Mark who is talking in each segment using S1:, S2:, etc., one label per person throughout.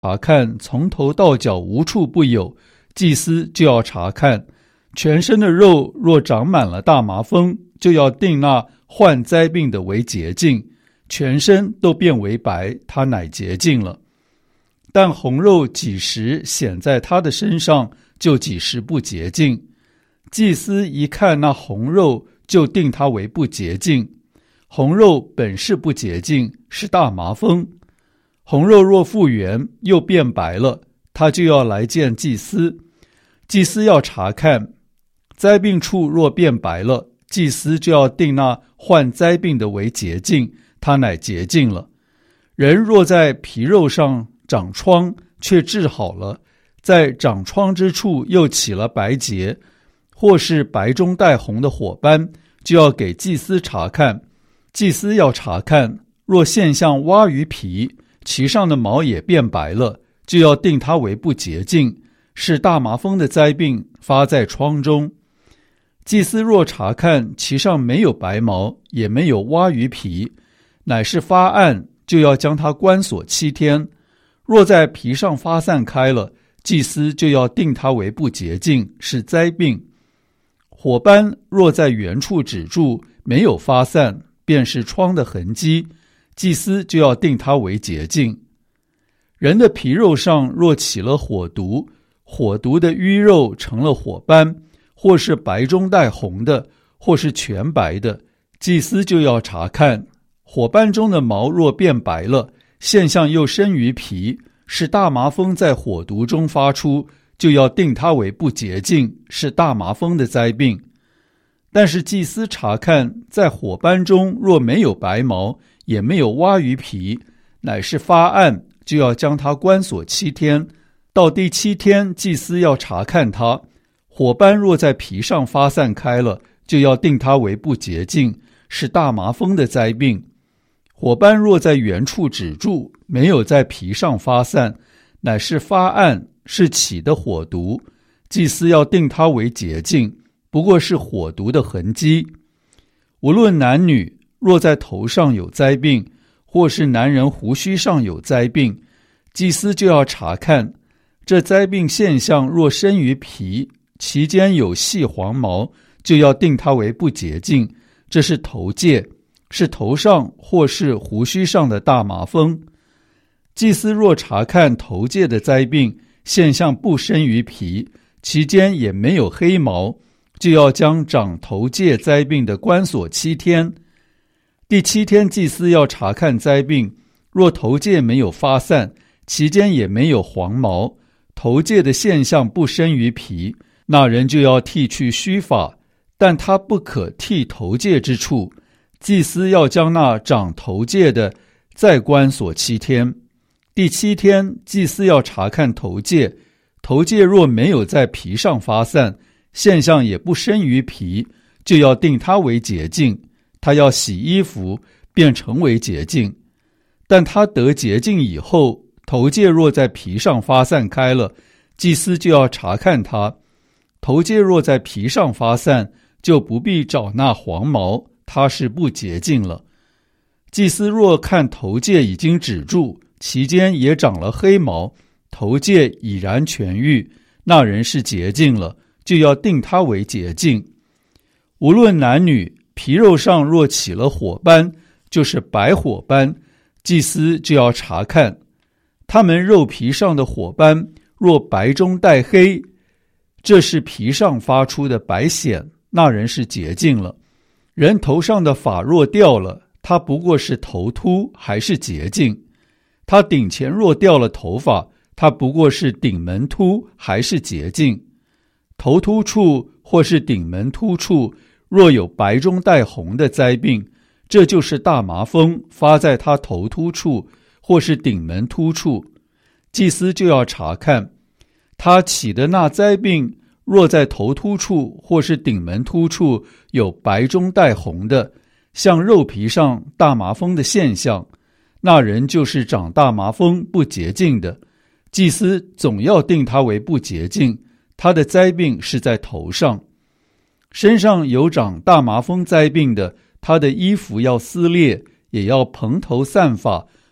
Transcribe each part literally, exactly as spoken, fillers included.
S1: 查看从头到脚无处不有，祭司就要查看。全身的肉若长满了大麻风，就要定那患灾病的为洁净，全身都变为白，他乃洁净了。但红肉几时显在他的身上，就几时不洁净。祭司一看那红肉，就定他为不洁净。红肉本是不洁净，是大麻风。红肉若复原，又变白了，他就要来见祭司。祭司要查看，灾病处若变白了，祭司就要定那患灾病的为洁净，他乃洁净了。人若在皮肉上长疮，却治好了，在长疮之处又起了白结，或是白中带红的火斑，就要给祭司查看。祭司要查看，若现象蛙鱼皮，其上的毛也变白了，就要定它为不洁净，是大麻风的灾病发在疮中。祭司若查看其上没有白毛，也没有蛙鱼皮，乃是发暗，就要将它关锁七天。若在皮上发散开了，祭司就要定它为不洁净，是灾病。火斑若在原处止住，没有发散，便是疮的痕迹，祭司就要定它为洁净。人的皮肉上若起了火毒，火毒的淤肉成了火斑，或是白中带红的，或是全白的，祭司就要查看。火斑中的毛若变白了，现象又生于皮，是大麻风在火毒中发出，就要定它为不洁净，是大麻风的灾病。但是祭司查看，在火斑中若没有白毛，也没有蛙鱼皮，乃是发暗，就要将它关锁七天。到第七天，祭司要查看它。火斑若在皮上发散开了，就要定它为不洁净，是大麻风的灾病。火斑若在原处止住，没有在皮上发散，乃是发暗，是起的火毒，祭司要定它为洁净，不过是火毒的痕迹。无论男女，若在头上有灾病，或是男人胡须上有灾病，祭司就要查看。这灾病现象若生于皮，其间有细黄毛，就要定它为不洁净，这是头疥，是头上或是胡须上的大麻风。祭司若查看头疥的灾病现象不生于皮，其间也没有黑毛，就要将长头疥灾病的关锁七天。第七天，祭司要查看灾病，若头疥没有发散，其间也没有黄毛，头疥的现象不生于皮，那人就要剃去须发，但他不可剃头疥之处。祭司要将那长头疥的再关锁七天。第七天，祭司要查看头疥，头疥若没有在皮上发散，现象也不生于皮，就要定它为洁净。他要洗衣服，便成为洁净。但他得洁净以后，头疥若在皮上发散开了，祭司就要查看它。头疥若在皮上发散，就不必找那黄毛，它是不洁净了。祭司若看头疥已经止住，其间也长了黑毛，头疥已然痊愈，那人是洁净了，就要定他为洁净。无论男女，皮肉上若起了火斑，就是白火斑，祭司就要查看。他们肉皮上的火斑若白中带黑，这是皮上发出的白癣，那人是洁净了。人头上的发若掉了，他不过是头秃，还是洁净。他顶前若掉了头发，他不过是顶门秃，还是洁净。头秃处或是顶门秃处若有白中带红的灾病，这就是大麻风发在他头秃处或是顶门秃处，祭司就要查看。他起的那灾病若在头秃处或是顶门秃处有白中带红的，像肉皮上大麻风的现象，那人就是长大麻风不洁净的，祭司总要定他为不洁净，他的灾病是在头上。身上有长大麻风灾病的，他的衣服要撕裂，也要蓬头散发，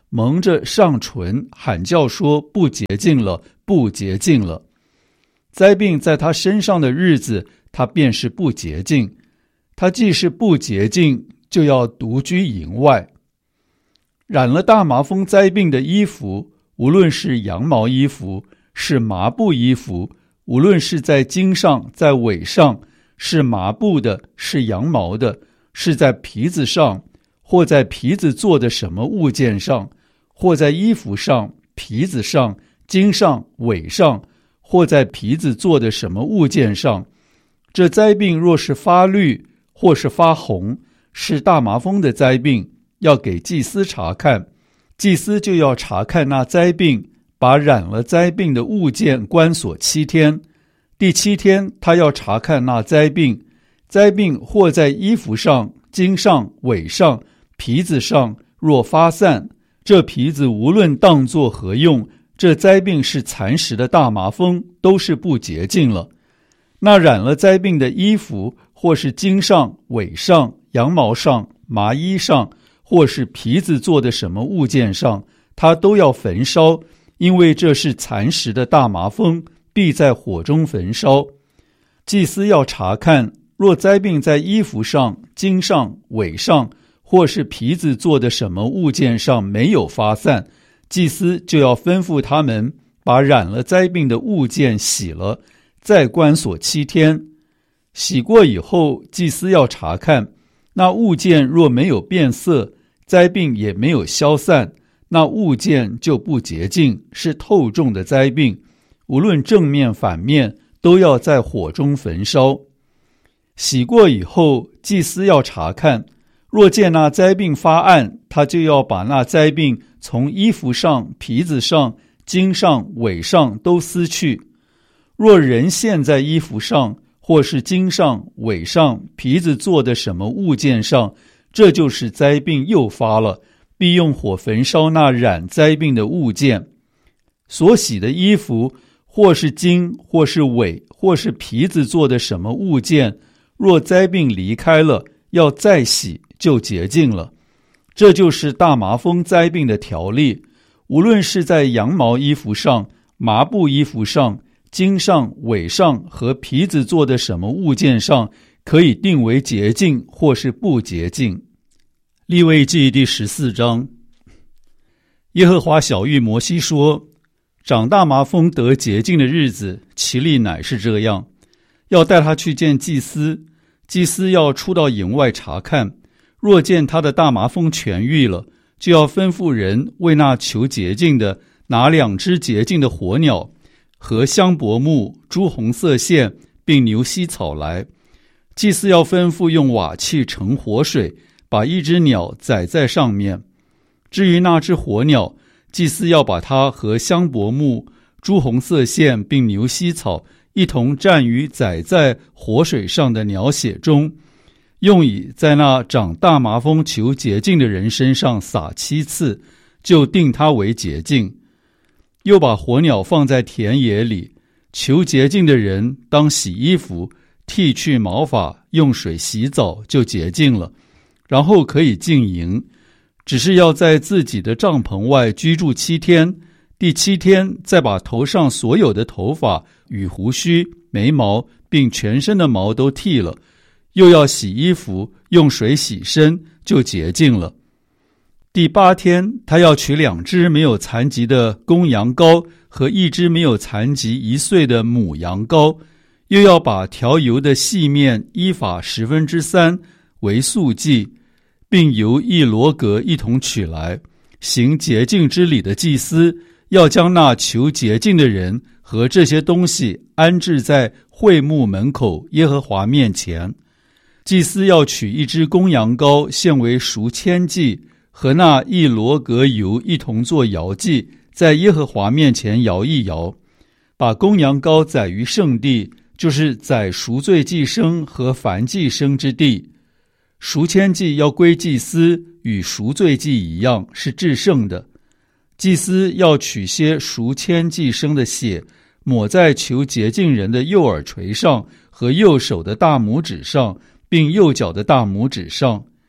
S1: 蒙着上唇喊叫说不洁净了，不洁净了。灾病在他身上的日子，他便是不洁净。他既是不洁净，就要独居营外。染了大麻风灾病的衣服，无论是羊毛衣服，是麻布衣服，无论是在襟上，在尾上，是麻布的，是羊毛的，是在皮子上，或在皮子做的什么物件上，或在衣服上、皮子上、襟上、尾上，或在皮子做的什么物件上，这灾病若是发绿，或是发红，是大麻风的灾病，要给祭司查看。祭司就要查看那灾病，把染了灾病的物件关锁七天。第七天，他要查看那灾病，灾病或在衣服上、襟上、尾上、皮子上，若发散，这皮子无论当作何用，这灾病是蚕食的大麻风，都是不洁净了。那染了灾病的衣服，或是襟上、尾上、羊毛上、麻衣上，或是皮子做的什么物件上，他都要焚烧，因为这是蚕食的大麻风，必在火中焚烧。祭司要查看，若灾病在衣服上、襟上、尾上，或是皮子做的什么物件上没有发散，祭司就要吩咐他们把染了灾病的物件洗了，再关锁七天。洗过以后，祭司要查看，那物件若没有变色，灾病也没有消散，那物件就不洁净，是透重的灾病，无论正面反面，都要在火中焚烧。洗过以后，祭司要查看，若见那灾病发暗，他就要把那灾病从衣服上、皮子上、襟上、尾上都撕去。若人陷在衣服上，或是襟上、尾上、皮子做的什么物件上，这就是灾病又发了，必用火焚烧那染灾病的物件。所洗的衣服，或是襟，或是尾，或是皮子做的什么物件，若灾病离开了，要再洗，就洁净了。这就是大麻风灾病的条例，无论是在羊毛衣服上、麻布衣服上、襟上、尾上和皮子做的什么物件上，可以定为洁净或是不洁净。利未记第十四章，耶和华晓谕摩西说，长大麻风得洁净的日子，其例乃是这样，要带他去见祭司，祭司要出到营外查看，若见他的大麻风痊愈了，就要吩咐人为那求洁净的拿两只洁净的火鸟和香柏木、朱红色线并牛膝草来。祭司要吩咐用瓦器盛活水，把一只鸟宰在上面。至于那只火鸟，祭司要把它和香柏木、朱红色线并牛膝草一同蘸于宰在活水上的鸟血中，用以在那长大麻风求洁净的人身上撒七次，就定他为洁净。又把火鸟放在田野里，求洁净的人当洗衣服，剃去毛发，用水洗澡，就洁净了，然后可以进营，只是要在自己的帐篷外居住七天，第七天再把头上所有的头发与胡须、眉毛并全身的毛都剃了，又要洗衣服，用水洗身，就洁净了。第八天，他要取两只没有残疾的公羊羔和一只没有残疾一岁的母羊羔，又要把调油的细面依法十分之三为素祭，并由一罗革一同取来。行洁净之礼的祭司要将那求洁净的人和这些东西安置在会幕门口耶和华面前。祭司要取一只公羊羔献为赎愆祭，和那一罗革油一同做摇祭，在耶和华面前摇一摇。把公羊羔宰于圣地，就是宰赎罪祭牲和燔祭牲之地。赎愆祭要归祭司，与赎罪祭一样，是至圣的。祭司要取些赎愆祭牲的血，抹在求洁净人的右耳垂上和右手的大拇指上，并右脚的大拇指上。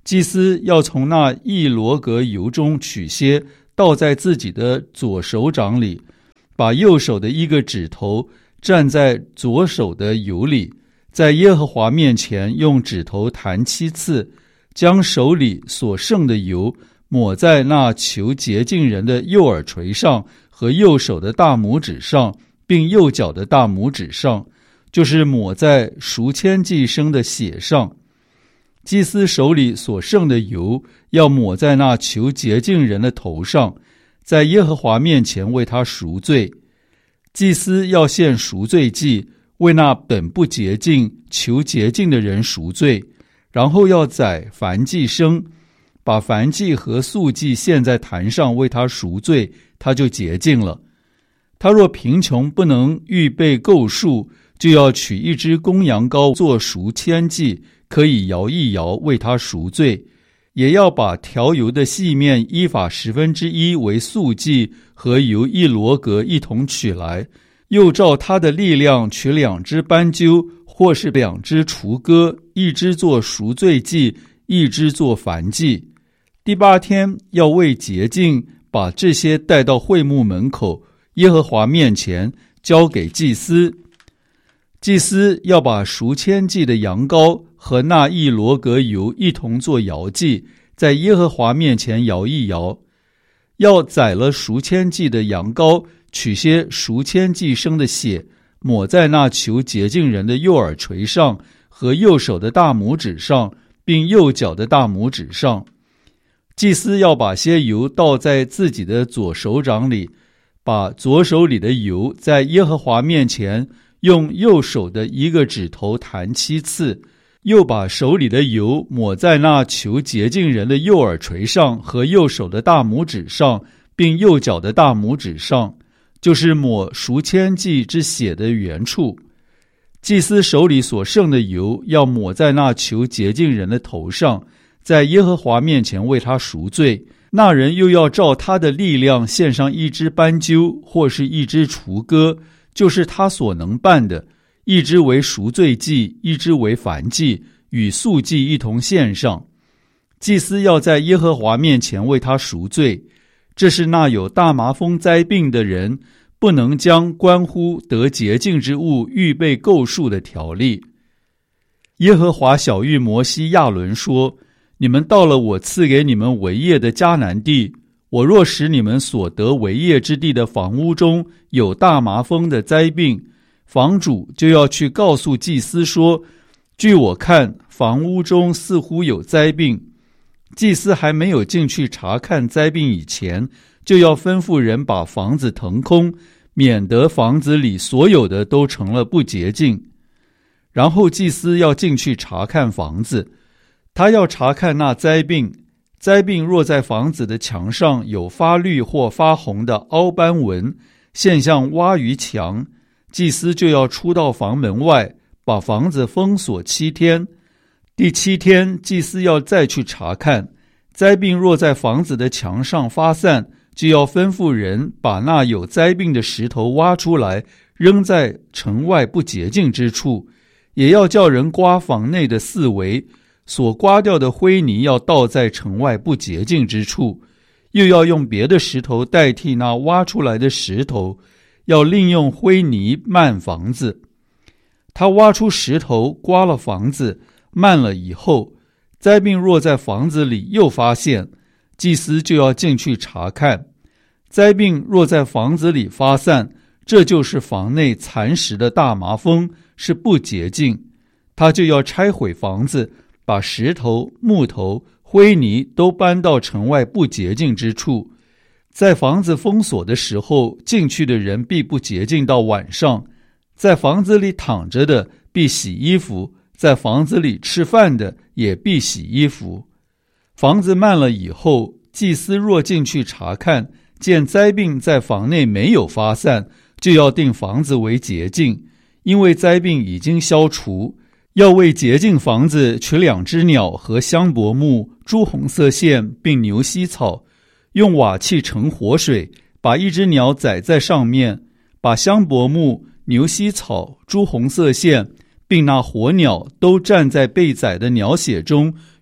S1: 祭司要从那一罗革油中取些，倒在自己的左手掌里，把右手的一个指头蘸在左手的油里，在耶和华面前用指头弹七次，将手里所剩的油抹在那求洁净人的右耳垂上和右手的大拇指上，并右脚的大拇指上，就是抹在赎愆祭牲的血上。祭司手里所剩的油要抹在那求洁净人的头上，在耶和华面前为他赎罪。祭司要献赎罪祭，为那本不洁净求洁净的人赎罪，然后要宰燔祭牲，把燔祭和素祭献在坛上为他赎罪，他就洁净了。他若贫穷不能预备够数，就要取一只公羊羔做赎愆祭，可以摇一摇为他赎罪，也要把调油的细面依法十分之一为素祭，和油一罗革一同取来，又照他的力量取两只斑鸠，或是两只雏鸽，一只做赎罪祭，一只做燔祭。第八天要为洁净，把这些带到会幕门口耶和华面前，交给祭司。祭司要把赎愆祭的羊羔和那一罗革油一同做摇祭，在耶和华面前摇一摇。要宰了赎愆祭的羊羔，取些赎愆祭牲的血，抹在那求洁净人的右耳垂上和右手的大拇指上，并右脚的大拇指上。祭司要把些油倒在自己的左手掌里，把左手里的油在耶和华面前用右手的一个指头弹七次，又把手里的油抹在那求洁净人的右耳垂上和右手的大拇指上，并右脚的大拇指上，就是抹赎愆祭之血的原处。祭司手里所剩的油要抹在那求洁净人的头上，在耶和华面前为他赎罪。那人又要照他的力量献上一只斑鸠，或是一只雏鸽，就是他所能办的，一只为赎罪祭，一只为燔祭，与素祭一同献上。祭司要在耶和华面前为他赎罪。这是那有大麻风灾病的人不能将关乎得洁净之物预备够数的条例。耶和华晓谕摩西亚伦说，你们到了我赐给你们为业的迦南地，我若使你们所得为业之地的房屋中有大麻风的灾病，房主就要去告诉祭司说，据我看房屋中似乎有灾病。祭司还没有进去查看灾病以前，就要吩咐人把房子腾空，免得房子里所有的都成了不洁净。然后祭司要进去查看房子，他要查看那灾病。灾病若在房子的墙上有发绿或发红的凹斑纹，现象挖于墙，祭司就要出到房门外，把房子封锁七天。第七天，祭司要再去查看。灾病若在房子的墙上发散，就要吩咐人把那有灾病的石头挖出来，扔在城外不洁净之处，也要叫人刮房内的四围，所刮掉的灰泥要倒在城外不洁净之处，又要用别的石头代替那挖出来的石头，要另用灰泥漫房子。他挖出石头刮了房子，漫了以后，灾病若在房子里又发现，祭司就要进去查看。灾病若在房子里发散，这就是房内蚕食的大麻风，是不洁净。他就要拆毁房子，把石头、木头、灰泥都搬到城外不洁净之处。在房子封锁的时候，进去的人必不洁净到晚上。在房子里躺着的必洗衣服，在房子里吃饭的也必洗衣服。房子漫了以后，祭司若进去查看，见灾病在房内没有发散，就要定房子为洁净，因为灾病已经消除。要为洁净房子取两只鸟和香柏木、朱红色线并牛膝草，用瓦器盛活水，把一只鸟宰在上面，把香柏木、牛膝草、朱红色线并那活鸟都蘸在被宰的鸟血中，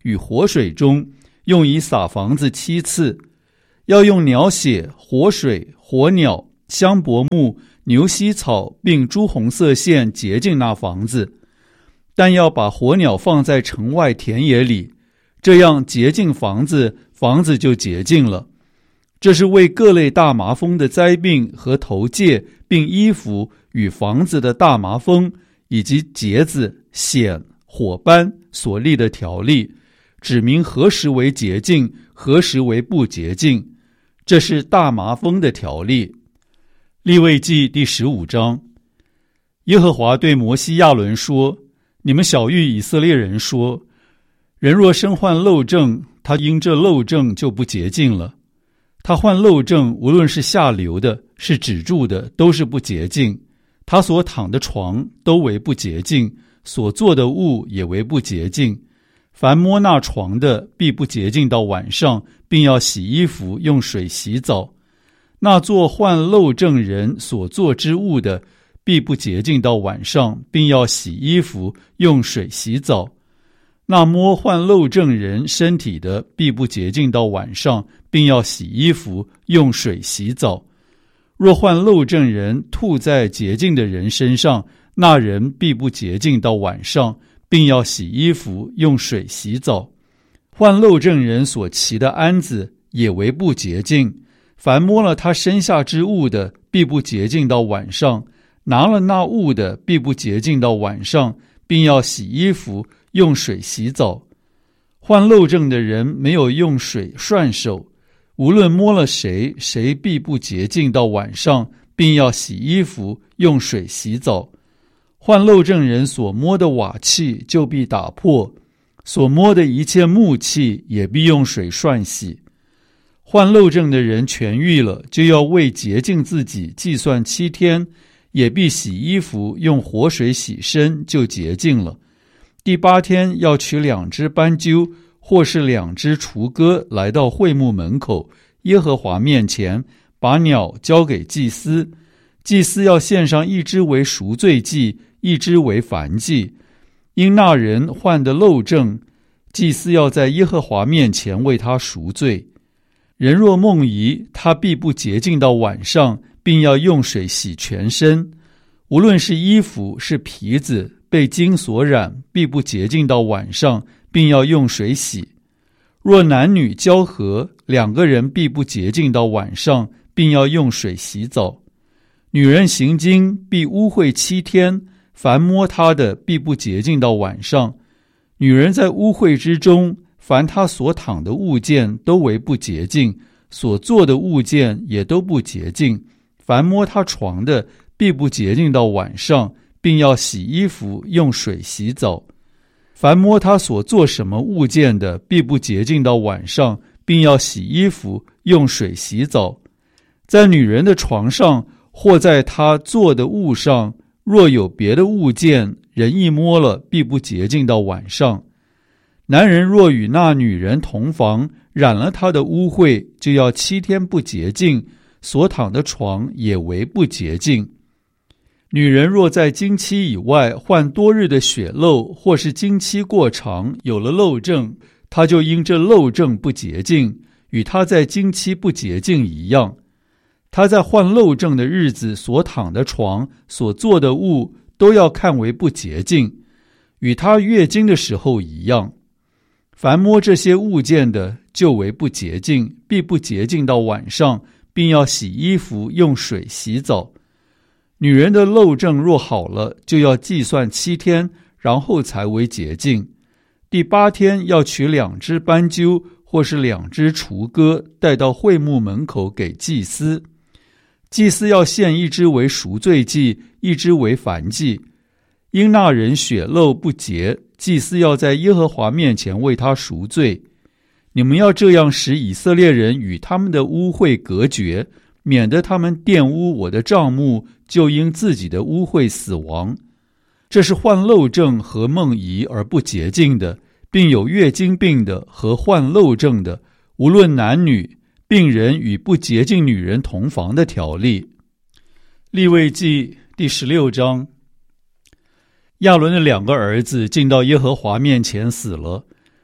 S1: 与活水中，用以撒房子七次，要用鸟血、活水、活鸟、香柏木、牛膝草并朱红色线洁净那房子，但要把活鸟放在城外田野里，这样洁净房子，房子就洁净了。这是为各类大麻风的灾病和头疥，并衣服与房子的大麻风以及疖子、癣、火斑所立的条例，指明何时为洁净，何时为不洁净。这是大麻风的条例。利未记第十五章，耶和华对摩西亚伦说：你们晓谕以色列人说，人若身患漏症，他因这漏症就不洁净了。他患漏症，无论是下流的，是止住的，都是不洁净。他所躺的床都为不洁净，所做的物也为不洁净。凡摸那床的，必不洁净到晚上，并要洗衣服，用水洗澡。那做患漏症人所做之物的，必不洁净到晚上，并要洗衣服，用水洗澡。那摸患漏症人身体的，必不洁净到晚上，并要洗衣服，用水洗澡。若患漏症人吐在洁净的人身上，那人必不洁净到晚上，并要洗衣服，用水洗澡。患漏症人所骑的鞍子也为不洁净，凡摸了他身下之物的，必不洁净到晚上；拿了那物的，必不洁净到晚上，并要洗衣服，用水洗澡。患漏症的人没有用水涮手，无论摸了谁，谁必不洁净到晚上，并要洗衣服，用水洗澡。患漏症人所摸的瓦器就必打破，所摸的一切木器也必用水涮洗。患漏症的人痊愈了，就要为洁净自己计算七天，也必洗衣服，用活水洗身，就洁净了。第八天要取两只斑鸠，或是两只雏鸽，来到会幕门口，耶和华面前，把鸟交给祭司。祭司要献上一只为赎罪祭，一只为燔祭。因那人患的漏症，祭司要在耶和华面前为他赎罪。人若梦遗，他必不洁净到晚上，并要用水洗全身。无论是衣服，是皮子，被金所染，必不洁净到晚上，并要用水洗。若男女交合，两个人必不洁净到晚上，并要用水洗澡。女人行经必污秽七天，凡摸她的，必不洁净到晚上。女人在污秽之中，凡她所躺的物件都为不洁净，所做的物件也都不洁净。凡摸她床的，必不洁净到晚上，并要洗衣服，用水洗澡。凡摸她所做什么物件的，必不洁净到晚上，并要洗衣服，用水洗澡。在女人的床上，或在她做的物上，若有别的物件，人一摸了，必不洁净到晚上。男人若与那女人同房，染了她的污秽，就要七天不洁净，所躺的床也为不洁净。女人若在经期以外患多日的血漏，或是经期过长，有了漏症，她就因这漏症不洁净，与她在经期不洁净一样。她在患漏症的日子所躺的床，所做的物，都要看为不洁净，与她月经的时候一样。凡摸这些物件的，就为不洁净，必不洁净到晚上，并要洗衣服，用水洗澡。女人的漏症若好了，就要计算七天，然后才为洁净。第八天要取两只斑鸠，或是两只雏鸽，带到会幕门口给祭司。祭司要献一只为赎罪祭，一只为燔祭。因那人血漏不洁，祭司要在耶和华面前为他赎罪。你们要这样使以色列人与他们的污秽隔绝，免得他们玷污我的帐幕，就因自己的污秽死亡。这是患漏症和梦遗而不洁净的，并有月经病的和患漏症的，无论男女，病人与不洁净女人同房的条例。利未记第十六章。亚伦的两个儿子进到耶和华面前死了，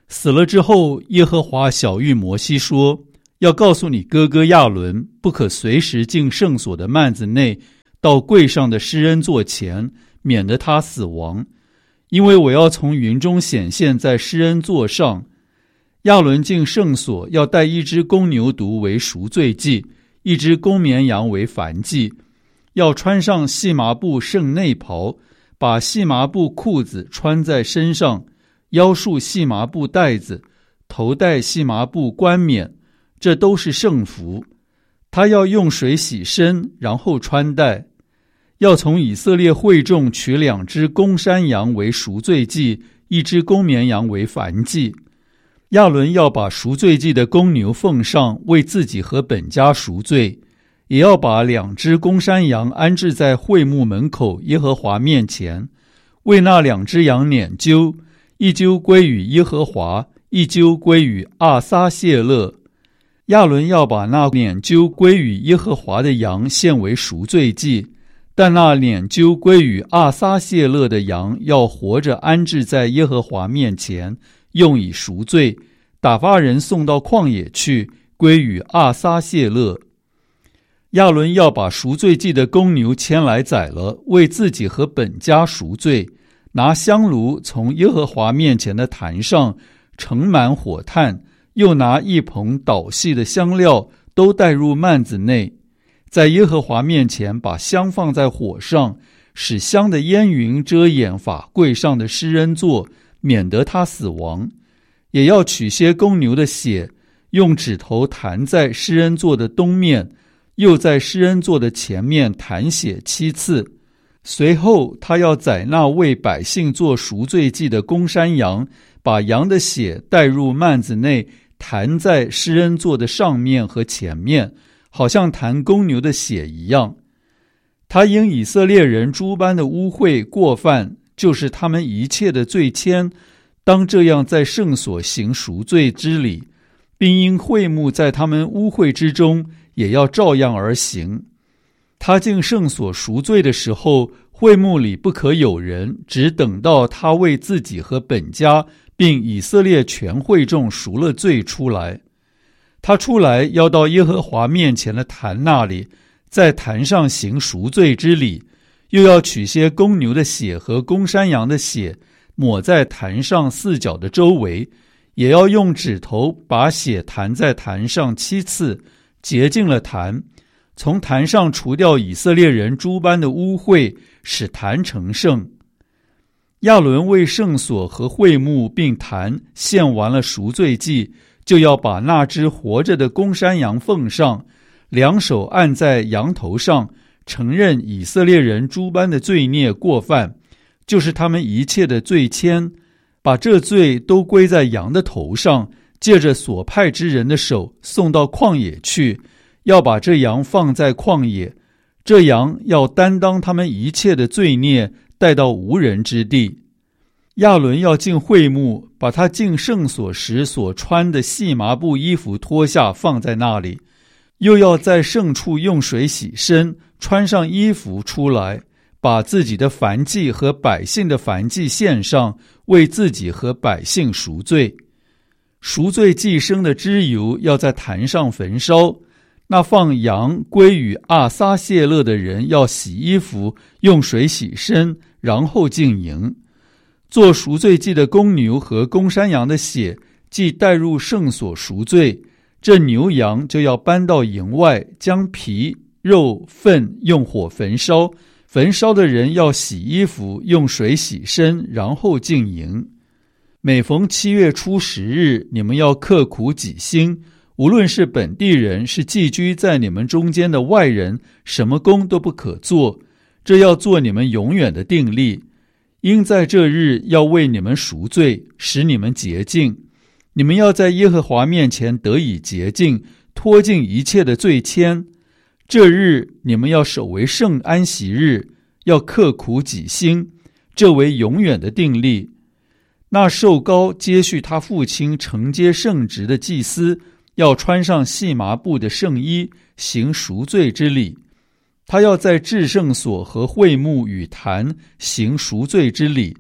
S1: 死了之后，耶和华晓谕摩西说，要告诉你哥哥亚伦，不可随时进圣所的幔子内，到柜上的施恩座前，免得他死亡，因为我要从云中显现在施恩座上。亚伦进圣所，要带一只公牛犊为赎罪祭，一只公绵羊为燔祭，要穿上细麻布圣内袍，把细麻布裤子穿在身上，腰束细麻布带子，头戴细麻布冠冕，这都是圣服。他要用水洗身，然后穿戴。要从以色列会众取两只公山羊为赎罪祭，一只公绵羊为燔祭。亚伦要把赎罪祭的公牛奉上，为自己和本家赎罪，也要把两只公山羊安置在会幕门口耶和华面前，为那两只羊拈阄，一阄归于耶和华，一阄归于阿撒谢勒。亚伦要把那拈阄归于耶和华的羊献为赎罪祭，但那拈阄归于阿撒谢勒的羊要活着安置在耶和华面前，用以赎罪，打发人送到旷野去，归于阿撒谢勒。亚伦要把赎罪祭的公牛牵来宰了，为自己和本家赎罪，拿香炉从耶和华面前的坛上盛满火炭，又拿一捧捣细的香料，都带入幔子内，在耶和华面前把香放在火上，使香的烟云遮掩法柜上的施恩座，免得他死亡。也要取些公牛的血，用指头弹在施恩座的东面，又在施恩座的前面弹血七次。随后他要宰那为百姓做赎罪祭的公山羊，把羊的血带入幔子内，弹在施恩座的上面和前面，好像弹公牛的血一样。他因以色列人诸般的污秽过犯，就是他们一切的罪愆，当这样在圣所行赎罪之礼，并因会幕在他们污秽之中，也要照样而行。他进圣所赎罪的时候，会幕里不可有人，只等到他为自己和本家并以色列全会众赎了罪出来。他出来要到耶和华面前的坛那里，在坛上行赎罪之礼，又要取些公牛的血和公山羊的血，抹在坛上四角的周围，也要用指头把血弹在坛上七次，洁净了坛，从坛上除掉以色列人诸般的污秽，使坛成圣。亚伦为圣所和会幕并坛献完了赎罪祭，就要把那只活着的公山羊奉上，两手按在羊头上，承认以色列人诸般的罪孽过犯，就是他们一切的罪愆，把这罪都归在羊的头上，借着所派之人的手送到旷野去，要把这羊放在旷野，这羊要担当他们一切的罪孽，带到无人之地。亚伦要进会幕，把他进圣所时所穿的细麻布衣服脱下，放在那里，又要在圣处用水洗身，穿上衣服出来，把自己的燔祭和百姓的燔祭献上，为自己和百姓赎罪。赎罪祭牲的脂油要在坛上焚烧。那放羊归于阿撒谢勒的人要洗衣服，用水洗身，然后进营。做赎罪祭的公牛和公山羊的血，既带入圣所赎罪，这牛羊就要搬到营外，将皮、肉、粪用火焚烧。焚烧的人要洗衣服，用水洗身，然后进营。每逢七月初十日，你们要刻苦己心，无论是本地人，是寄居在你们中间的外人，什么工都不可做，这要做你们永远的定例。因在这日要为你们赎罪，使你们洁净。你们要在耶和华面前得以洁净，脱尽一切的罪愆。这日你们要守为圣安息日，要刻苦己心，这为永远的定例。那受膏接续他父亲承接圣职的祭司，要穿上细麻布的圣衣，行赎罪之礼。他要在至圣所和会幕与坛行赎罪之礼，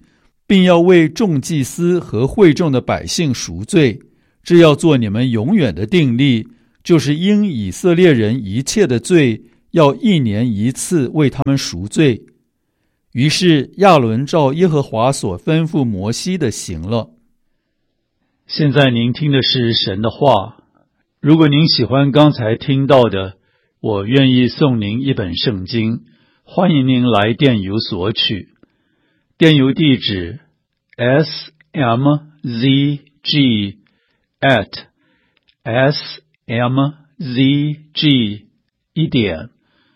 S1: 并要为众祭司和会众的百姓赎罪，这要做你们永远的定例，就是因以色列人一切的罪，要一年一次为他们赎罪。于是亚伦照耶和华所吩咐摩西的行了。现在您听的是神的话。如果您喜欢刚才听到的，我愿意送您一本圣经，欢迎您来电邮索取。电邮地址 s m z g at s m z g 一点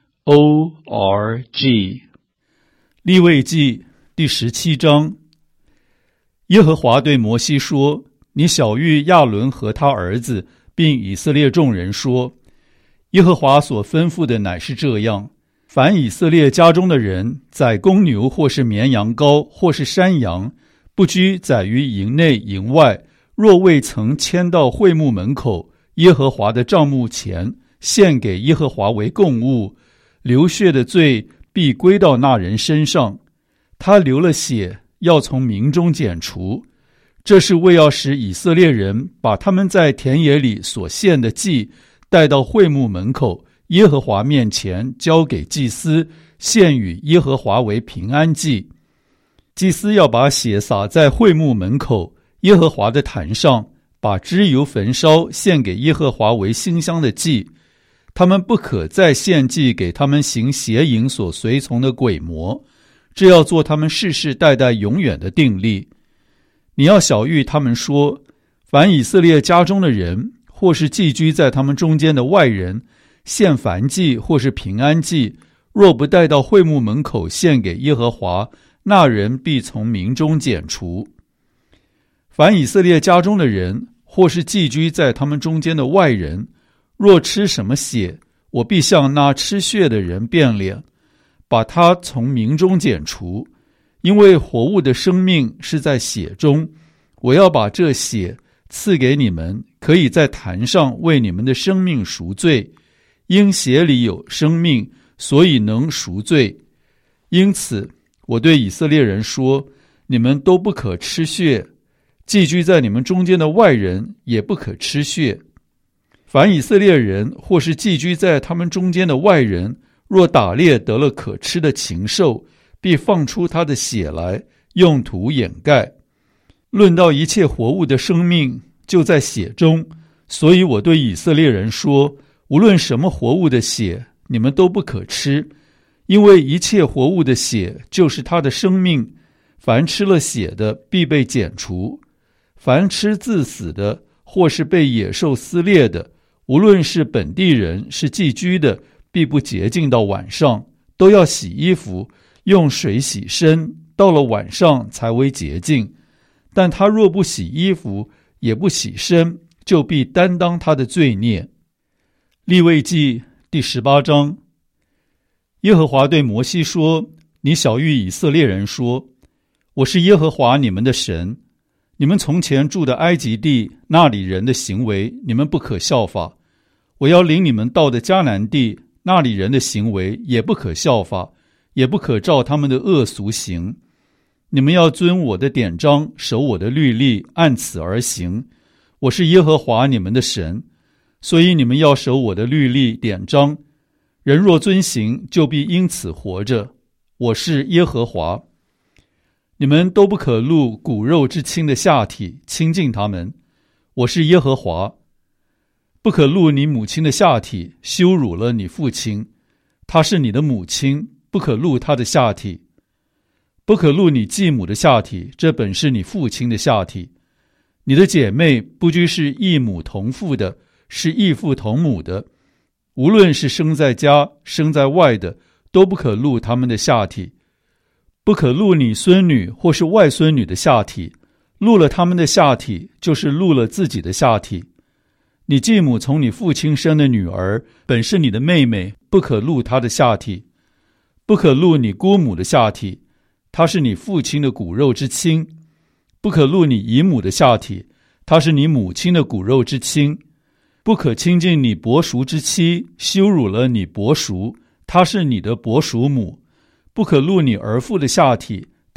S1: o r g。 利未记第十七章。耶和华对摩西说，你晓谕亚伦和他儿子并以色列众人说，耶和华所吩咐的乃是这样，凡以色列家中的人宰公牛或是绵羊羔或是山羊，不拘宰于营内营外，若未曾迁到会幕门口耶和华的帐幕前，献给耶和华为供物，流血的罪必归到那人身上，他流了血，要从民中剪除。这是为要使以色列人把他们在田野里所献的祭带到会幕门口耶和华面前，交给祭司，献与耶和华为平安祭。祭司要把血洒在会幕门口耶和华的坛上，把脂油焚烧，献给耶和华为馨香的祭。他们不可再献祭给他们行邪淫所随从的鬼魔，这要做他们世世代代永远的定例。你要晓谕他们说，凡以色列家中的人，或是寄居在他们中间的外人，献燔祭或是平安祭，若不带到会幕门口献给耶和华，那人必从民中剪除。凡以色列家中的人，或是寄居在他们中间的外人，若吃什么血，我必向那吃血的人变脸，把他从民中剪除。因为活物的生命是在血中，我要把这血赐给你们，可以在坛上为你们的生命赎罪。因血里有生命，所以能赎罪。因此我对以色列人说，你们都不可吃血，寄居在你们中间的外人也不可吃血。凡以色列人或是寄居在他们中间的外人，若打猎得了可吃的禽兽，必放出他的血来，用土掩盖。论到一切活物的生命，就在血中，所以我对以色列人说，无论什么活物的血，你们都不可吃，因为一切活物的血就是他的生命，凡吃了血的必被剪除。凡吃自死的，或是被野兽撕裂的，无论是本地人是寄居的，必不洁净到晚上，都要洗衣服，用水洗身，到了晚上才为洁净。但他若不洗衣服，也不洗身，就必担当他的罪孽。利未记第十八章。耶和华对摩西说，你晓谕以色列人说，我是耶和华你们的神，你们从前住的埃及地，那里人的行为，你们不可效法。我要领你们到的迦南地，那里人的行为也不可效法，也不可照他们的恶俗行。你们要遵我的典章，守我的律例，按此而行。我是耶和华你们的神，所以你们要守我的律例典章。人若遵行，就必因此活着。我是耶和华。你们都不可露骨肉之亲的下体，亲近他们。我是耶和华。不可露你母亲的下体，羞辱了你父亲。她是你的母亲，不可露她的下体。不可露你继母的下体，这本是你父亲的下体。你的姐妹不拘是异母同父的，是异父同母的，无论是生在家生在外的，都不可露他们的下体。不可露你孙女或是外孙女的下体，露了他们的下体，就是露了自己的下体。你继母从你父亲生的女儿，本是你的妹妹，不可露她的下体。不可露你姑母的下体，她是你父亲的骨肉之亲。不可露你姨母的下体，她是你母亲的骨肉之亲。不可亲近你伯叔之妻，羞辱了你伯叔，她是你的伯叔母。不可露你儿妇的下体，她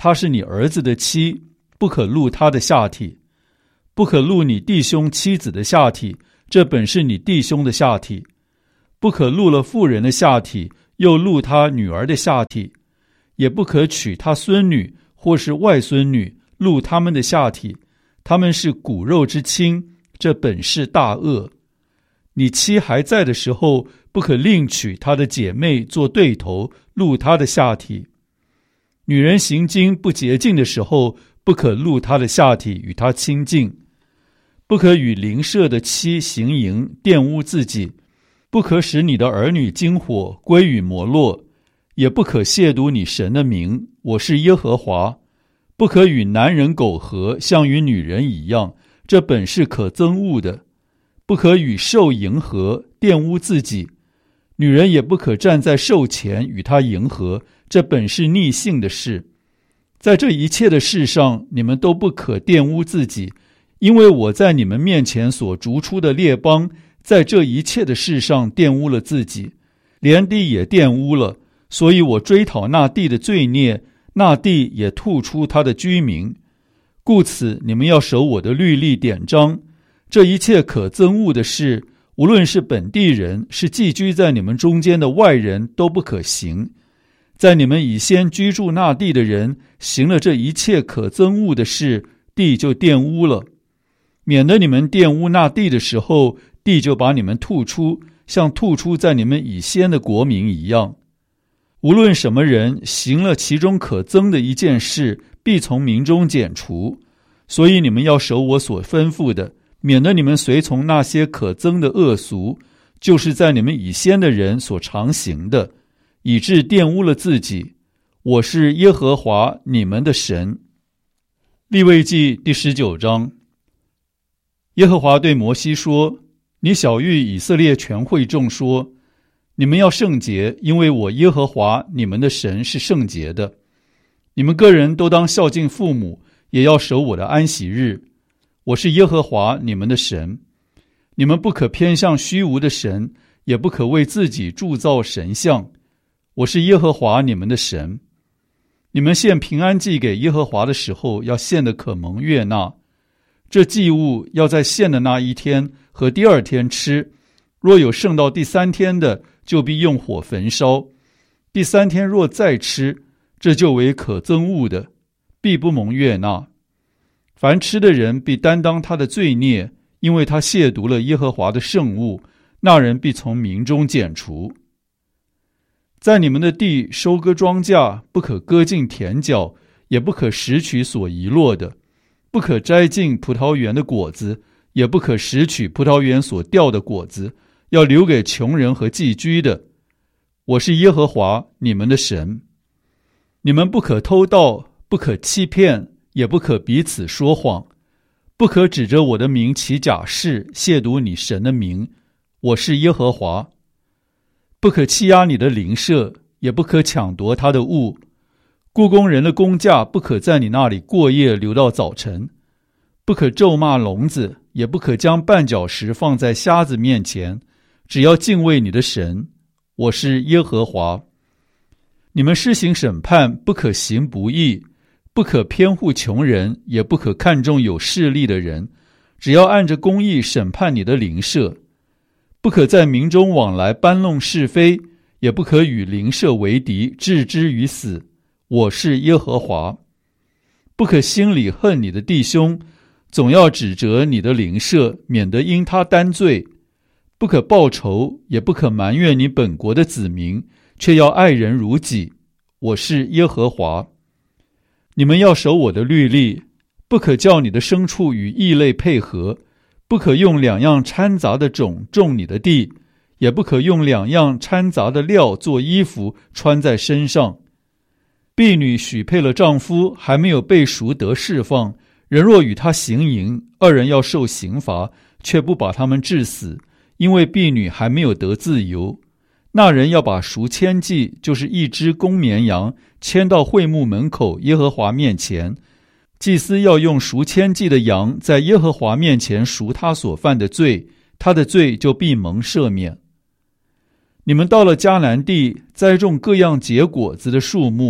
S1: 他是你儿子的妻，不可露他的下体；不可露你弟兄妻子的下体，这本是你弟兄的下体；不可露了妇人的下体，又露他女儿的下体；也不可娶他孙女或是外孙女，露他们的下体，他们是骨肉之亲，这本是大恶。你妻还在的时候，不可另娶她的姐妹做对头，露她的下体。女人行经不洁净的时候，不可露她的下体与她亲近。不可与邻舍的妻行淫，玷污自己。不可使你的儿女经火归于摩洛，也不可亵渎你神的名，我是耶和华。不可与男人苟合，像与女人一样，这本是可憎恶的。不可与兽迎合，玷污自己。女人也不可站在兽前与他迎合，这本是逆性的事。在这一切的事上，你们都不可玷污自己，因为我在你们面前所逐出的列邦，在这一切的事上玷污了自己，连地也玷污了，所以我追讨那地的罪孽，那地也吐出他的居民。故此你们要守我的律例典章。这一切可憎恶的事，无论是本地人，是寄居在你们中间的外人，都不可行。在你们以先居住那地的人行了这一切可憎恶的事，地就玷污了，免得你们玷污那地的时候，地就把你们吐出，像吐出在你们以先的国民一样。无论什么人行了其中可憎的一件事，必从民中剪除。所以你们要守我所吩咐的，免得你们随从那些可憎的恶俗，就是在你们以先的人所常行的，以致玷污了自己。我是耶和华你们的神。利未记第十九章。耶和华对摩西说：你晓谕以色列全会众说，你们要圣洁，因为我耶和华你们的神是圣洁的。你们个人都当孝敬父母，也要守我的安息日。我是耶和华你们的神。你们不可偏向虚无的神，也不可为自己铸造神像。我是耶和华你们的神。你们献平安祭给耶和华的时候，要献的可蒙悦纳。这祭物要在献的那一天和第二天吃，若有剩到第三天的，就必用火焚烧。第三天若再吃，这就为可憎恶的，必不蒙悦纳。凡吃的人必担当他的罪孽，因为他亵渎了耶和华的圣物，那人必从民中剪除。在你们的地收割庄稼，不可割尽田角，也不可拾取所遗落的，不可摘尽葡萄园的果子，也不可拾取葡萄园所掉的果子，要留给穷人和寄居的。我是耶和华你们的神。你们不可偷盗，不可欺骗，也不可彼此说谎，不可指着我的名起假誓，亵渎你神的名。我是耶和华。不可欺压你的邻舍，也不可抢夺他的物。雇工人的工价不可在你那里过夜，留到早晨。不可咒骂聋子，也不可将绊脚石放在瞎子面前，只要敬畏你的神。我是耶和华。你们施行审判，不可行不义，不可偏护穷人，也不可看重有势力的人，只要按着公义审判你的邻舍。不可在民中往来搬弄是非，也不可与邻舍为敌，置之于死。我是耶和华。不可心里恨你的弟兄，总要指责你的邻舍，免得因他担罪。不可报仇，也不可埋怨你本国的子民，却要爱人如己。我是耶和华。你们要守我的律例，不可叫你的牲畜与异类配合，不可用两样掺杂的种种你的地，也不可用两样掺杂的料做衣服穿在身上。婢女许配了丈夫，还没有被赎得释放，人若与他行淫，二人要受刑罚，却不把他们治死，因为婢女还没有得自由。那人要把赎愆祭，就是一只公绵羊，牵到会幕门口耶和华面前。祭司要用赎愆祭的羊在耶和华面前赎他所犯的罪，他的罪就必蒙赦免。你们到了迦南地，栽种各样结果子的树木，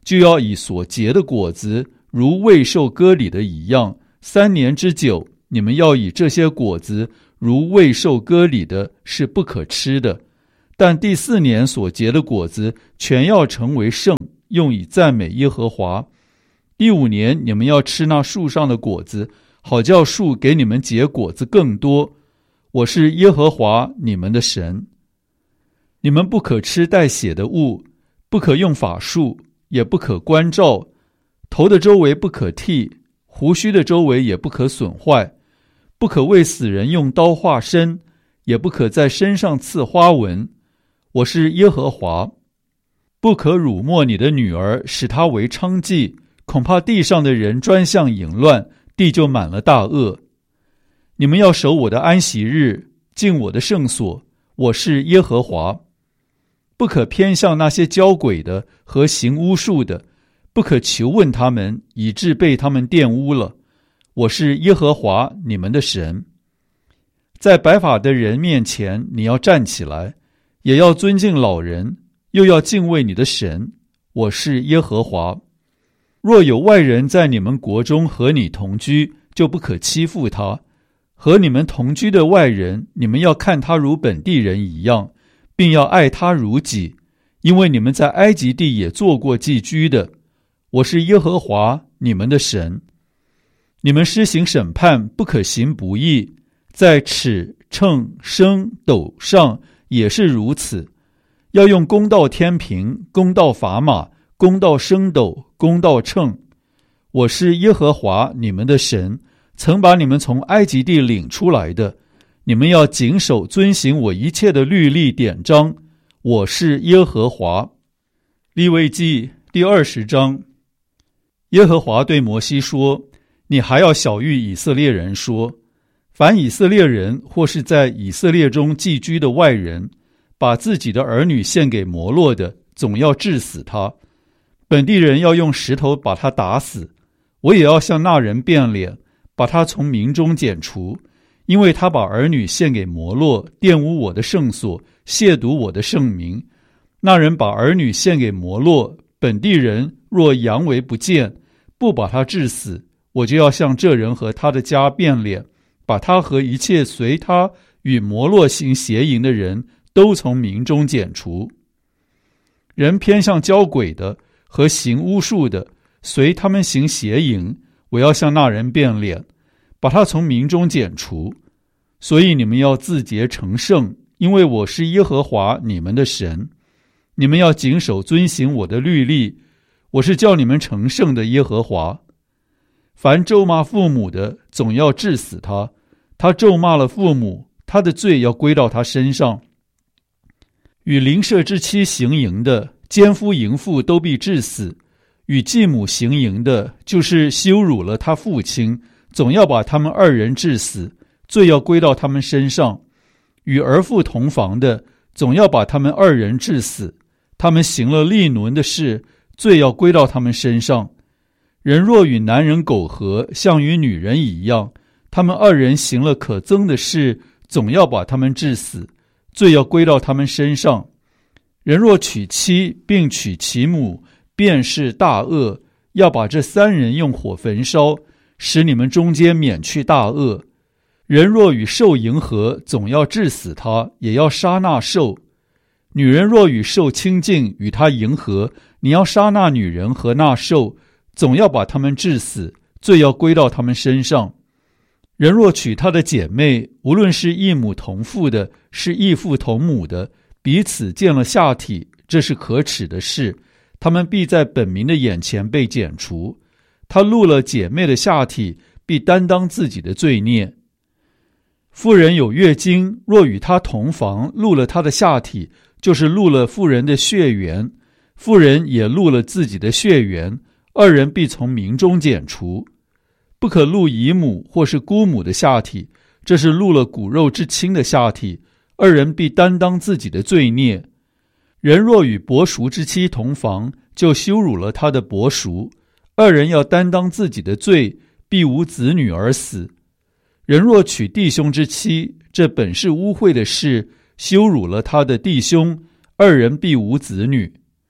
S1: 就要以所结的果子如未受割礼的一样，三年之久，你们要以这些果子如未受割礼的，是不可吃的。但第四年所结的果子全要成为圣，用以赞美耶和华。第五年你们要吃那树上的果子，好叫树给你们结果子更多。我是耶和华你们的神。你们不可吃带血的物，不可用法术，也不可关照，头的周围不可剃，胡须的周围也不可损坏，不可为死人用刀划身，也不可在身上刺花纹。我是耶和华。不可辱没你的女儿，使她为娼妓，恐怕地上的人专向淫乱，地就满了大恶。你们要守我的安息日，进我的圣所，我是耶和华。不可偏向那些交鬼的和行巫术的，不可求问他们，以致被他们玷污了。我是耶和华你们的神。在白发的人面前，你要站起来，也要尊敬老人，又要敬畏你的神。我是耶和华。若有外人在你们国中和你同居，就不可欺负他。和你们同居的外人，你们要看他如本地人一样，并要爱他如己，因为你们在埃及地也做过寄居的。我是耶和华你们的神。你们施行审判，不可行不义，在尺、秤、升、斗上也是如此，要用公道天平、公道砝码、公道升斗、公道秤。我是耶和华你们的神，曾把你们从埃及地领出来的。你们要谨守遵行我一切的律例典章。我是耶和华。利未记第二十章。耶和华对摩西说，你还要晓谕以色列人说，凡以色列人或是在以色列中寄居的外人，把自己的儿女献给摩洛的，总要治死他。本地人要用石头把他打死，我也要向那人变脸，把他从民中剪除，因为他把儿女献给摩洛，玷污我的圣所，亵渎我的圣名。那人把儿女献给摩洛，本地人若佯为不见，不把他治死，我就要向这人和他的家变脸，把他和一切随他与摩洛行邪淫的人都从民中剪除。人偏向交鬼的和行巫术的，随他们行邪淫，我要向那人变脸，把他从民中剪除。所以你们要自洁成圣，因为我是耶和华你们的神。你们要谨守遵行我的律例，我是叫你们成圣的耶和华。凡咒骂父母的，总要治死他。他咒骂了父母，他的罪要归到他身上。与邻舍之妻行淫的，奸夫淫妇都必治死。与继母行淫的，就是羞辱了他父亲，总要把他们二人治死，罪要归到他们身上。与儿妇同房的，总要把他们二人治死，他们行了利伦的事，罪要归到他们身上。人若与男人苟合，像与女人一样，他们二人行了可憎的事，总要把他们治死，罪要归到他们身上。人若娶妻并娶其母，便是大恶，要把这三人用火焚烧，使你们中间免去大恶。人若与兽迎合，总要治死他，也要杀那兽。女人若与兽亲近，与他迎合，你要杀那女人和那兽，总要把他们治死，罪要归到他们身上。人若娶他的姐妹，无论是异母同父的，是异父同母的，彼此见了下体，这是可耻的事，他们必在本民的眼前被剪除。他录了姐妹的下体，必担当自己的罪孽。妇人有月经，若与他同房，录了他的下体，就是录了妇人的血缘，妇人也录了自己的血缘，二人必从民中剪除。不可录姨母或是姑母的下体，这是录了骨肉之亲的下体，二人必担当自己的罪孽。人若与伯叔之妻同房，就羞辱了他的伯叔，二人要担当自己的罪，必无子女而死。人若娶弟兄之妻，这本是污秽的事，羞辱了他的弟兄，二人必无子女。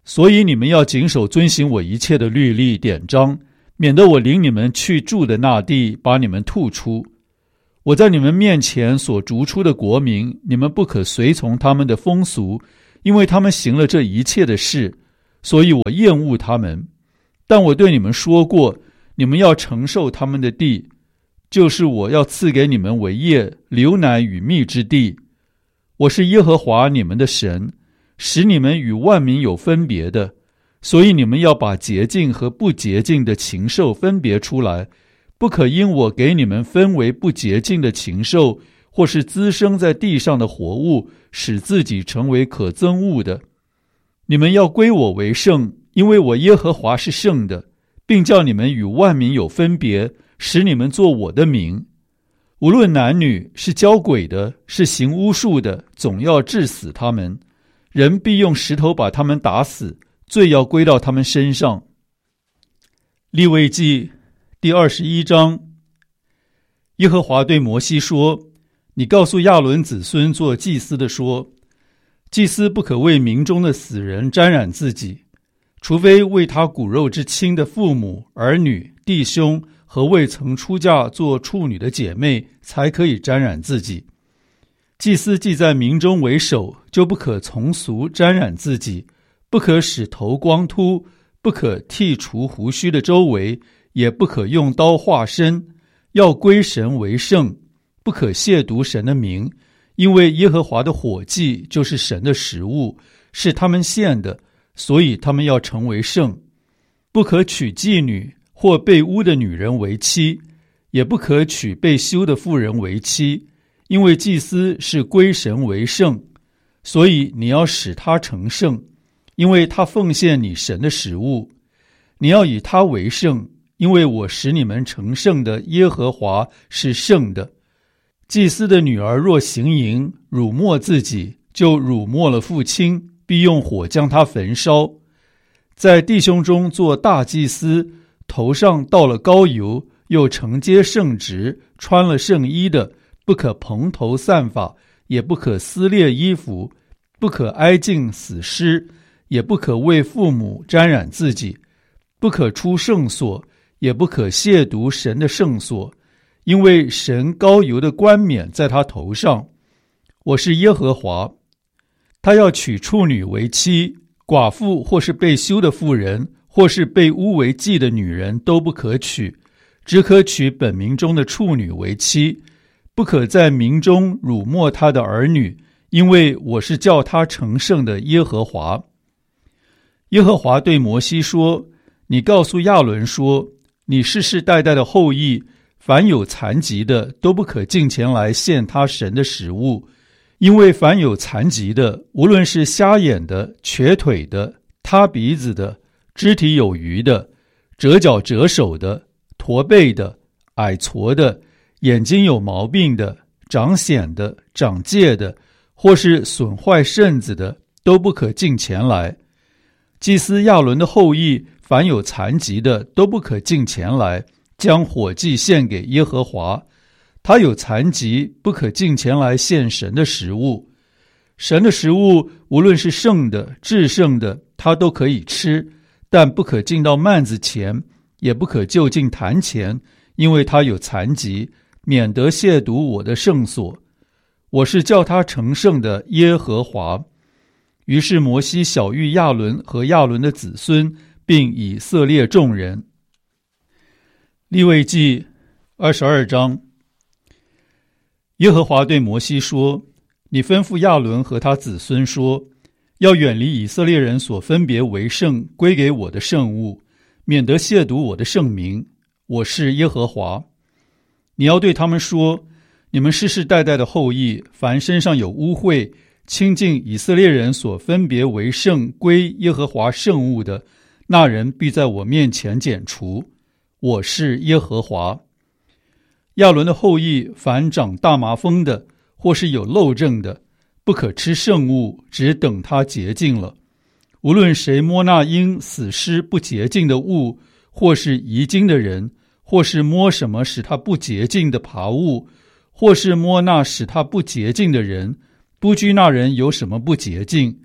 S1: 所以你们要谨守遵行我一切的律例典章，免得我领你们去住的那地把你们吐出。我在你们面前所逐出的国民，你们不可随从他们的风俗，因为他们行了这一切的事，所以我厌恶他们。但我对你们说过，你们要承受他们的地，就是我要赐给你们为业，流奶与蜜之地。我是耶和华你们的神，使你们与万民有分别的，所以你们要把洁净和不洁净的禽兽分别出来，不可因我给你们分为不洁净的禽兽，或是滋生在地上的活物，使自己成为可憎恶的。你们要归我为圣，因为我耶和华是圣的，并叫你们与万民有分别，使你们做我的名。无论男女，是交鬼的，是行巫术的，总要治死他们。人必用石头把他们打死，罪要归到他们身上。利未记第二十一章。耶和华对摩西说：你告诉亚伦子孙做祭司的说，祭司不可为民中的死人沾染自己，除非为他骨肉之亲的父母、儿女、弟兄和未曾出嫁做处女的姐妹，才可以沾染自己。祭司既在民中为首，就不可从俗沾染自己，不可使头光秃，不可剃除胡须的周围，也不可用刀划身，要归神为圣，不可亵渎神的名，因为耶和华的火祭就是神的食物，是他们献的，所以他们要成为圣。不可娶妓女或被污的女人为妻，也不可娶被休的妇人为妻，因为祭司是归神为圣，所以你要使他成圣，因为他奉献你神的食物。你要以他为圣，因为我使你们成圣的耶和华是圣的。祭司的女儿若行淫，辱没自己，就辱没了父亲，必用火将他焚烧。在弟兄中做大祭司，头上倒了膏油，又承接圣职，穿了圣衣的，不可蓬头散发，也不可撕裂衣服，不可挨近死尸，也不可为父母沾染自己，不可出圣所，也不可亵渎神的圣所，因为神膏油的冠冕在他头上。我是耶和华。他要娶处女为妻，寡妇或是被休的妇人，或是被污为妓的女人都不可娶，只可娶本民中的处女为妻，不可在民中辱没他的儿女，因为我是叫他成圣的耶和华。耶和华对摩西说：你告诉亚伦说，你世世代代的后裔，凡有残疾的都不可进前来献他神的食物，因为凡有残疾的，无论是瞎眼的、瘸腿的、塌鼻子的、肢体有余的、折脚折手的、驼背的、矮矬的、眼睛有毛病的、长癣的、长疥的，或是损坏肾子的，都不可进前来。祭司亚伦的后裔，凡有残疾的，都不可进前来，将火祭献给耶和华。他有残疾，不可进前来献神的食物。神的食物，无论是圣的、至圣的，他都可以吃，但不可进到幔子前，也不可就近坛前，因为他有残疾，免得亵渎我的圣所。我是叫他成圣的耶和华。于是摩西晓谕亚伦和亚伦的子孙，并以色列众人。利未记二十二章。耶和华对摩西说：你吩咐亚伦和他子孙说，要远离以色列人所分别为圣归给我的圣物，免得亵渎我的圣名。我是耶和华。你要对他们说，你们世世代代的后裔，凡身上有污秽，亲近以色列人所分别为圣归耶和华圣物的，那人必在我面前剪除。我是耶和华。亚伦的后裔，凡长大麻风的，或是有漏症的，不可吃圣物，只等他洁净了。无论谁摸那因死尸不洁净的物，或是遗精的人，或是摸什么使他不洁净的爬物，或是摸那使他不洁净的人，不拘那人有什么不洁净，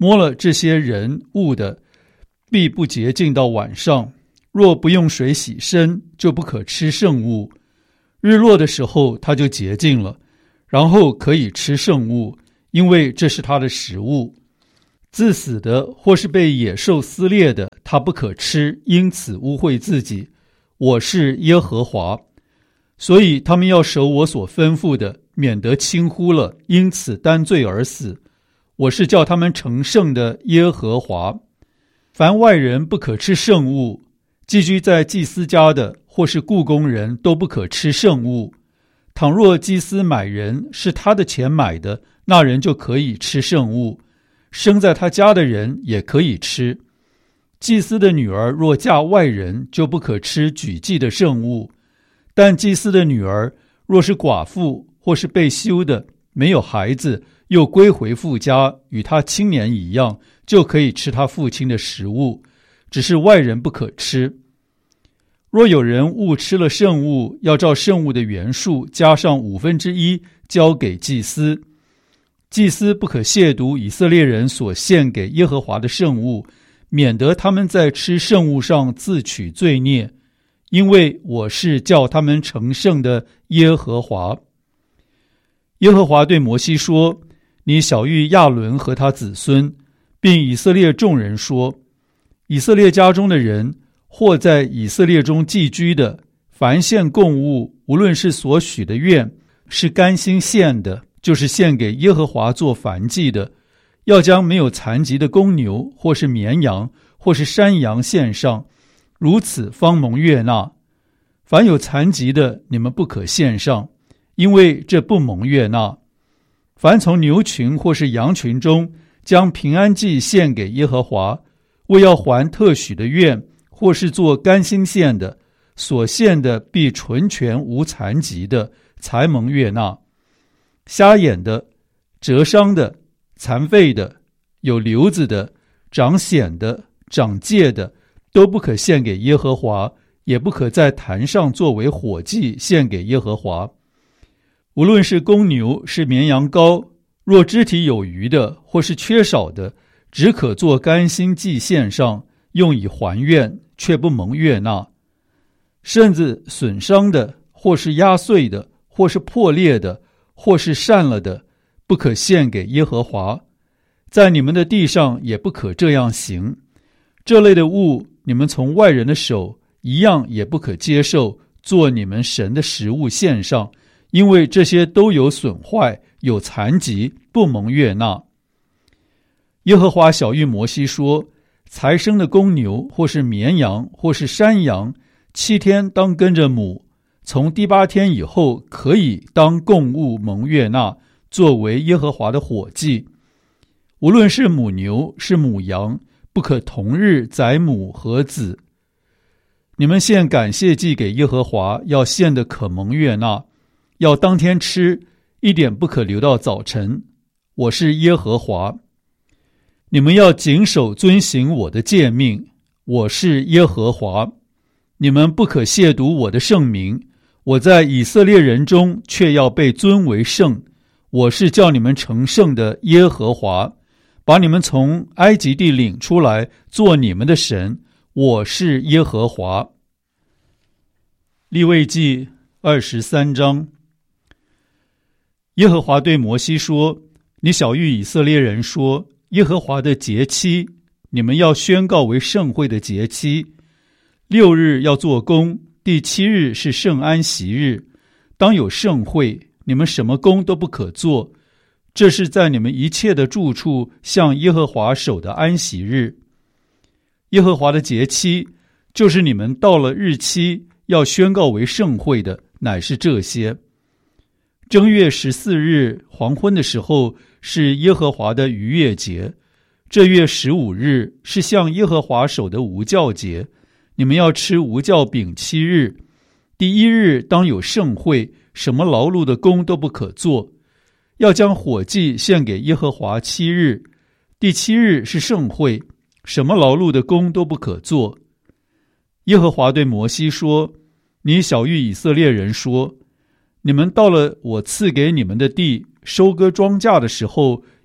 S1: 摸了这些人物的，必不洁净到晚上。若不用水洗身，就不可吃圣物。日落的时候，他就洁净了，然后可以吃圣物，因为这是他的食物。自死的或是被野兽撕裂的，他不可吃，因此污秽自己。我是耶和华。所以他们要守我所吩咐的，免得轻忽了，因此担罪而死。我是叫他们成圣的耶和华。凡外人不可吃圣物，寄居在祭司家的或是雇工人都不可吃圣物。倘若祭司买人是他的钱买的，那人就可以吃圣物，生在他家的人也可以吃。祭司的女儿若嫁外人，就不可吃举祭的圣物。但祭司的女儿若是寡妇或是被休的，没有孩子，又归回父家，与他青年一样，就可以吃他父亲的食物，只是外人不可吃。若有人误吃了圣物，要照圣物的原数加上五分之一，交给祭司。祭司不可亵渎以色列人所献给耶和华的圣物，免得他们在吃圣物上自取罪孽，因为我是叫他们成圣的耶和华。耶和华对摩西说：你晓谕亚伦和他子孙，并以色列众人说：以色列家中的人，或在以色列中寄居的，凡献供物，无论是所许的愿，是甘心献的，就是献给耶和华做燔祭的，要将没有残疾的公牛，或是绵羊，或是山羊献上，如此方蒙悦纳。凡有残疾的，你们不可献上，因为这不蒙悦纳。凡从牛群或是羊群中将平安祭献给耶和华，为要还特许的愿，或是做甘心献的，所献的必纯全无残疾的，才蒙悦纳。瞎眼的、折伤的、残废的、有瘤子的、长癣的、长疥的，都不可献给耶和华，也不可在坛上作为火祭献给耶和华。无论是公牛是绵羊羔，若肢体有余的或是缺少的，只可做甘心祭献上，用以还愿，却不蒙悦纳。身子损伤的，或是压碎的，或是破裂的，或是散了的，不可献给耶和华。在你们的地上也不可这样行。这类的物，你们从外人的手一样也不可接受，做你们神的食物献上，因为这些都有损坏，有残疾，不蒙悦纳。耶和华晓谕摩西说：才生的公牛，或是绵羊，或是山羊，七天当跟着母，从第八天以后，可以当供物蒙悦纳，作为耶和华的火祭。无论是母牛是母羊，不可同日宰母和子。你们献感谢祭给耶和华，要献的可蒙悦纳，要当天吃，一点不可留到早晨。我是耶和华。你们要谨守遵行我的诫命，我是耶和华。你们不可亵渎我的圣名，我在以色列人中却要被尊为圣。我是叫你们成圣的耶和华，把你们从埃及地领出来，做你们的神。我是耶和华。利未记二十三章。耶和华对摩西说：你晓谕以色列人说，耶和华的节期，你们要宣告为圣会的节期。六日要做工，第七日是圣安息日，当有圣会，你们什么工都不可做。这是在你们一切的住处向耶和华守的安息日。耶和华的节期，就是你们到了日期要宣告为圣会的，乃是这些：正月十四日黄昏的时候是耶和华的逾越节，这月十五日是向耶和华守的无酵节，你们要吃无酵饼七日。第一日当有圣会，什么劳碌的工都不可做，要将火祭献给耶和华七日。第七日是圣会，什么劳碌的工都不可做。耶和华对摩西说：你晓谕以色列人说，你们到了我赐给你们的地，收割庄稼的时候，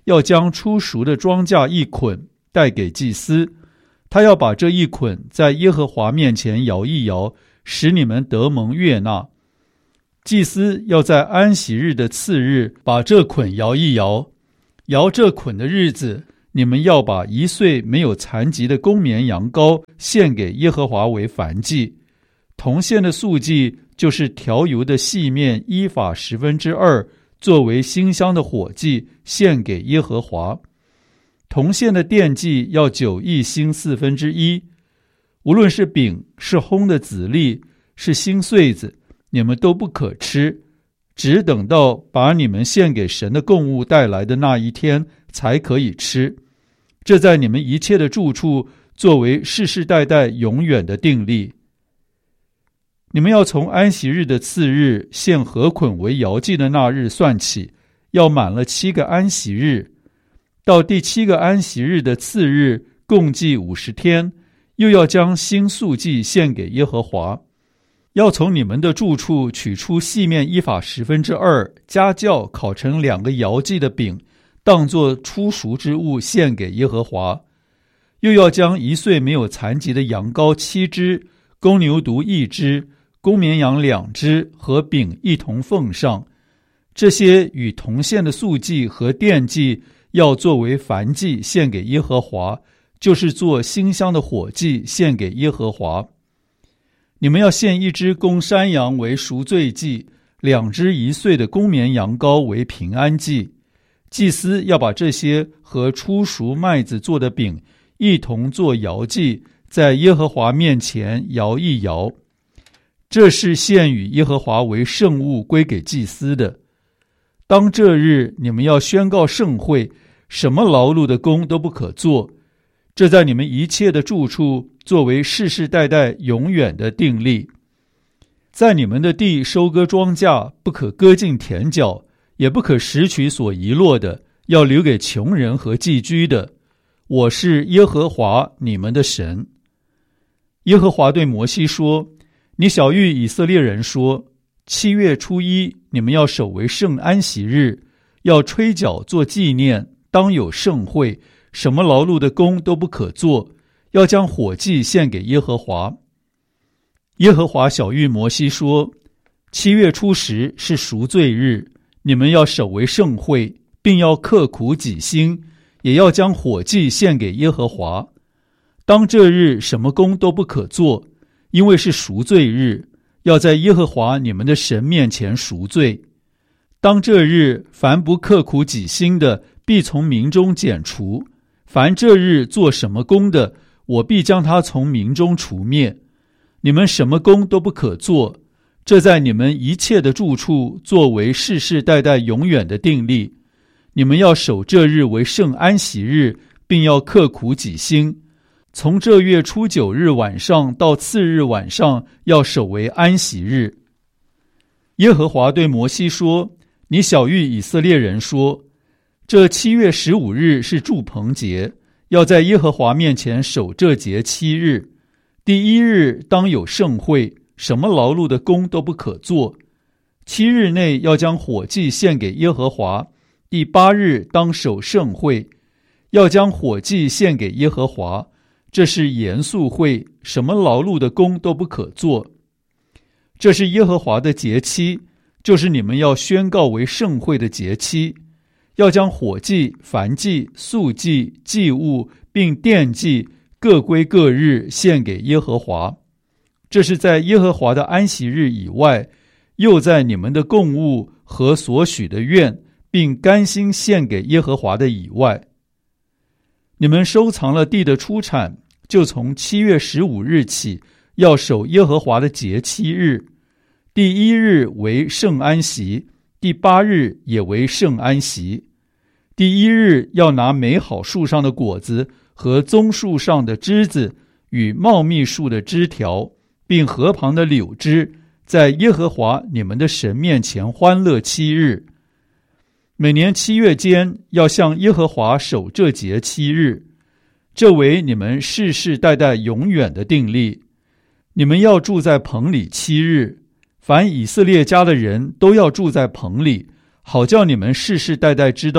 S1: 要将初熟的庄稼一捆带给祭司，他要把这一捆在耶和华面前摇一摇，使你们得蒙悦纳。祭司要在安息日的次日把这捆摇一摇，摇这捆的日子，你们要把一岁没有残疾的公绵羊羔献给耶和华为燔祭。铜线的素祭就是调油的细面依法十分之二，作为馨香的火祭献给耶和华。铜线的奠祭要九一星四分之一。无论是饼，是烘的籽粒，是新穗子，你们都不可吃，只等到把你们献给神的供物带来的那一天才可以吃。这在你们一切的住处作为世世代代永远的定例。你们要从安息日的次日献禾捆为摇祭的那日算起，要满了七个安息日，到第七个安息日的次日共计五十天，又要将新素祭献给耶和华。要从你们的住处取出细面依法十分之二，加酵烤成两个摇祭的饼，当作初熟之物献给耶和华。又要将一岁没有残疾的羊羔七只，公牛犊一只，公绵羊两只和饼一同奉上。这些与铜线的素祭和奠祭要作为燔祭献给耶和华，就是做馨香的火祭献给耶和华。你们要献一只公山羊为赎罪祭，两只一岁的公绵羊羔为平安祭。祭司要把这些和初熟麦子做的饼一同做摇祭，在耶和华面前摇一摇。这是献与耶和华为圣物归给祭司的。当这日你们要宣告盛会，什么劳碌的工都不可做，这在你们一切的住处作为世世代代永远的定例。在你们的地收割庄稼，不可割尽田角，也不可拾取所遗落的，要留给穷人和寄居的。我是耶和华你们的神。耶和华对摩西说，你晓谕以色列人说，七月初一你们要守为圣安息日，要吹角做纪念，当有盛会，什么劳碌的工都不可做，要将火祭献给耶和华。耶和华晓谕摩西说，七月初十是赎罪日，你们要守为盛会，并要刻苦己心，也要将火祭献给耶和华。当这日什么工都不可做，因为是赎罪日，要在耶和华你们的神面前赎罪。当这日凡不刻苦己心的，必从民中剪除；凡这日做什么工的，我必将他从民中除灭。你们什么工都不可做，这在你们一切的住处作为世世代代永远的定例。你们要守这日为圣安息日，并要刻苦己心。从这月初九日晚上到次日晚上，要守为安息日。耶和华对摩西说，你晓谕以色列人说，这七月十五日是住棚节，要在耶和华面前守这节七日。第一日当有盛会，什么劳碌的工都不可做。七日内要将火祭献给耶和华。第八日当守盛会，要将火祭献给耶和华。这是严肃会，什么劳碌的工都不可做。这是耶和华的节期，就是你们要宣告为盛会的节期。要将火祭、燔祭、素祭、祭物并奠祭各归各日献给耶和华。这是在耶和华的安息日以外，又在你们的供物和所许的愿，并甘心献给耶和华的以外。你们收藏了地的出产，就从七月十五日起，要守耶和华的节七日。第一日为圣安息，第八日也为圣安息。第一日要拿美好树上的果子和棕树上的枝子与茂密树的枝条，并河旁的柳枝，在耶和华你们的神面前欢乐七日。每年七月间要向耶和华守这节七日，这为你们世世代代永远的定例。你们要住在棚里七日，凡以色列家的人都要住在棚里，好叫你们世世代代知道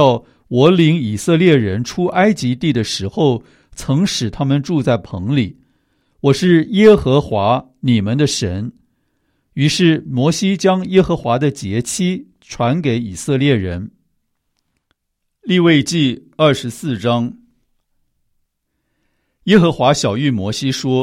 S1: 我领以色列人出埃及地的时候，曾使他们住在棚里。我是耶和华你们的神。”于是摩西将耶和华的节期传给以色列人。利未记二十四章。耶和华晓谕摩西说：